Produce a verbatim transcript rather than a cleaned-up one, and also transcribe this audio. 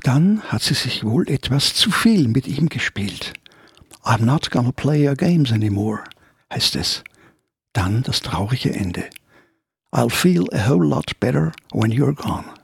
Dann hat sie sich wohl etwas zu viel mit ihm gespielt. I'm not gonna play your games anymore, heißt es. Dann das traurige Ende. I'll feel a whole lot better when you're gone.